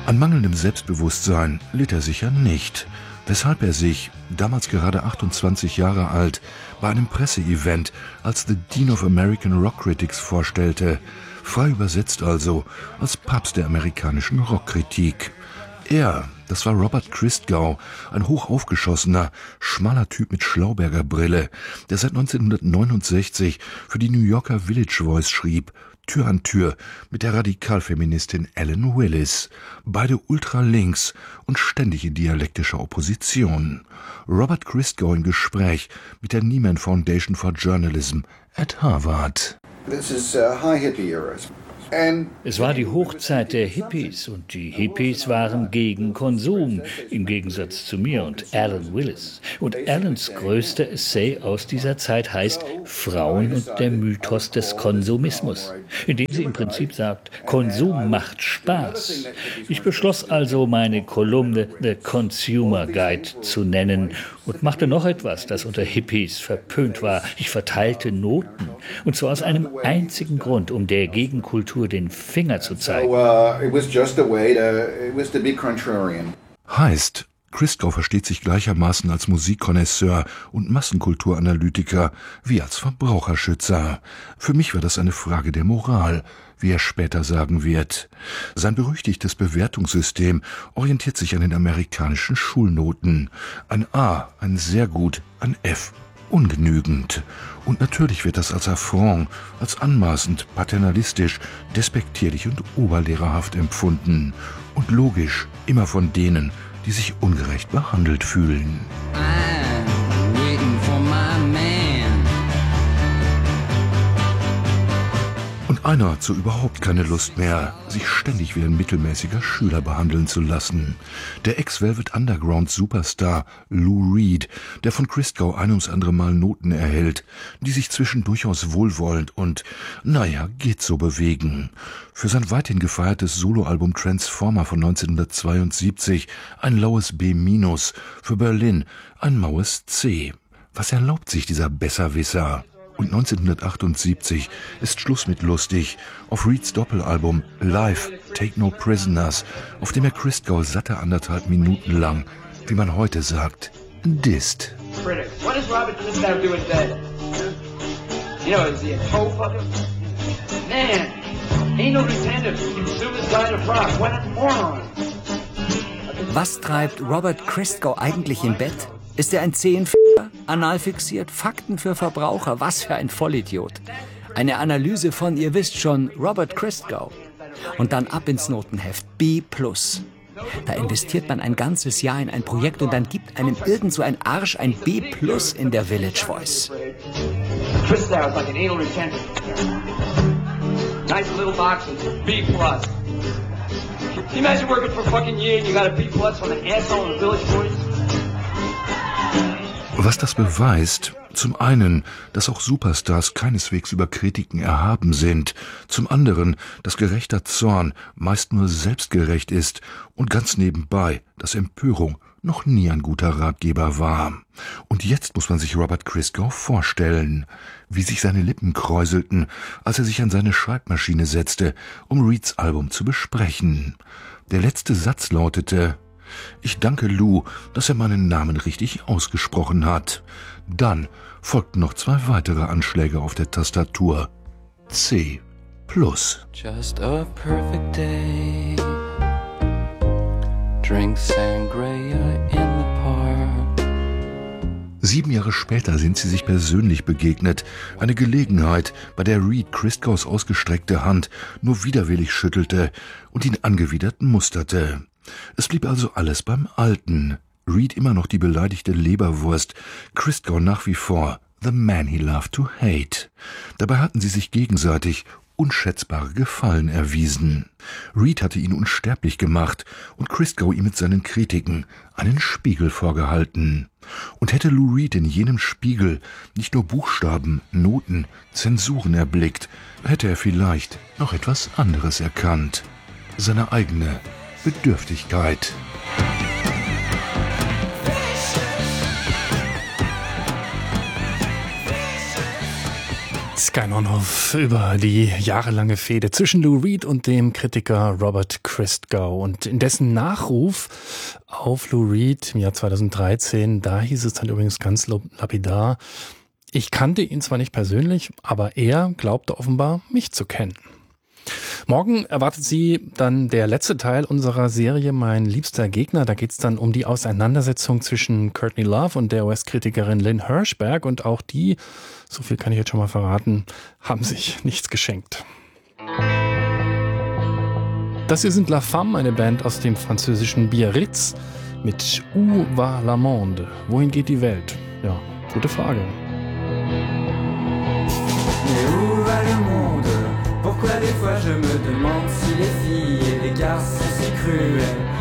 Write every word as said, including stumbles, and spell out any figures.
An mangelndem Selbstbewusstsein litt er sicher nicht, weshalb er sich, damals gerade achtundzwanzig Jahre alt, bei einem Presseevent als The Dean of American Rock Critics vorstellte, frei übersetzt also als Papst der amerikanischen Rockkritik. Er, das war Robert Christgau, ein hochaufgeschossener, schmaler Typ mit Schlauberger-Brille, der seit neunzehnhundertneunundsechzig für die New Yorker Village Voice schrieb, Tür an Tür mit der Radikalfeministin Ellen Willis, beide ultralinks und ständig in dialektischer Opposition. Robert Christgau im Gespräch mit der Nieman Foundation for Journalism at Harvard. This is uh, high hippie era. Es war die Hochzeit der Hippies und die Hippies waren gegen Konsum, im Gegensatz zu mir und Alan Willis. Und Alans größter Essay aus dieser Zeit heißt Frauen und der Mythos des Konsumismus, in dem sie im Prinzip sagt, Konsum macht Spaß. Ich beschloss also, meine Kolumne The Consumer Guide zu nennen und machte noch etwas, das unter Hippies verpönt war. Ich verteilte Noten, und zwar aus einem einzigen Grund, um der Gegenkultur den Finger zu zeigen. Heißt, Christgau versteht sich gleichermaßen als Musikkonnoisseur und Massenkulturanalytiker wie als Verbraucherschützer. Für mich war das eine Frage der Moral, wie er später sagen wird. Sein berüchtigtes Bewertungssystem orientiert sich an den amerikanischen Schulnoten. Ein A, ein sehr gut, ein F, ungenügend. Und natürlich wird das als Affront, als anmaßend, paternalistisch, despektierlich und oberlehrerhaft empfunden. Und logisch, immer von denen, die sich ungerecht behandelt fühlen. Und einer hat so überhaupt keine Lust mehr, sich ständig wie ein mittelmäßiger Schüler behandeln zu lassen. Der Ex-Velvet Underground-Superstar Lou Reed, der von Christgau ein ums andere Mal Noten erhält, die sich zwischen durchaus wohlwollend und, naja, geht so bewegen. Für sein weithin gefeiertes Soloalbum Transformer von neunzehnhundertzweiundsiebzig ein laues B-, für Berlin ein maues C. Was erlaubt sich dieser Besserwisser? Und neunzehnhundertachtundsiebzig ist Schluss mit lustig auf Reeds Doppelalbum Live, Take No Prisoners, auf dem er Christgau satte anderthalb Minuten lang, wie man heute sagt, disst. What is Robert Christgau doing dead? You know, is he a toe fucker? Man, ain't no pretender. Suicide of rock. What a moron. Was treibt Robert Christgau eigentlich im Bett? Ist er ein Zehenficker? Anal fixiert? Fakten für Verbraucher? Was für ein Vollidiot. Eine Analyse von, ihr wisst schon, Robert Christgau. Und dann ab ins Notenheft. B plus. Da investiert man ein ganzes Jahr in ein Projekt und dann gibt einem irgend so ein Arsch ein B plus in der Village Voice. Christgau is like an anal retention. Nice little boxes. B plus. Can you imagine working for a fucking year and you got a B plus from an asshole in the Village Voice? Was das beweist, zum einen, dass auch Superstars keineswegs über Kritiken erhaben sind, zum anderen, dass gerechter Zorn meist nur selbstgerecht ist und ganz nebenbei, dass Empörung noch nie ein guter Ratgeber war. Und jetzt muss man sich Robert Christgau vorstellen, wie sich seine Lippen kräuselten, als er sich an seine Schreibmaschine setzte, um Reeds Album zu besprechen. Der letzte Satz lautete: Ich danke Lou, dass er meinen Namen richtig ausgesprochen hat. Dann folgten noch zwei weitere Anschläge auf der Tastatur. C plus. Just a perfect day. Drink sangria in the park. Sieben Jahre später sind sie sich persönlich begegnet. Eine Gelegenheit, bei der Reed Christgaus ausgestreckte Hand nur widerwillig schüttelte und ihn angewidert musterte. Es blieb also alles beim Alten. Reed immer noch die beleidigte Leberwurst, Christgau nach wie vor the man he loved to hate. Dabei hatten sie sich gegenseitig unschätzbare Gefallen erwiesen. Reed hatte ihn unsterblich gemacht und Christgau ihm mit seinen Kritiken einen Spiegel vorgehalten. Und hätte Lou Reed in jenem Spiegel nicht nur Buchstaben, Noten, Zensuren erblickt, hätte er vielleicht noch etwas anderes erkannt. Seine eigene Bedürftigkeit. Sky Nonhoff über die jahrelange Fehde zwischen Lou Reed und dem Kritiker Robert Christgau. Und in dessen Nachruf auf Lou Reed im Jahr zweitausenddreizehn, da hieß es dann übrigens ganz lapidar: Ich kannte ihn zwar nicht persönlich, aber er glaubte offenbar, mich zu kennen. Morgen erwartet Sie dann der letzte Teil unserer Serie Mein liebster Gegner. Da geht es dann um die Auseinandersetzung zwischen Courtney Love und der U S-Kritikerin Lynn Hirschberg. Und auch die, so viel kann ich jetzt schon mal verraten, haben sich nichts geschenkt. Das hier sind La Femme, eine Band aus dem französischen Biarritz mit Où va la monde? Wohin geht die Welt? Ja, gute Frage. Mais où va le monde? Pourquoi des fois je me demande si les filles et les garçons si cruels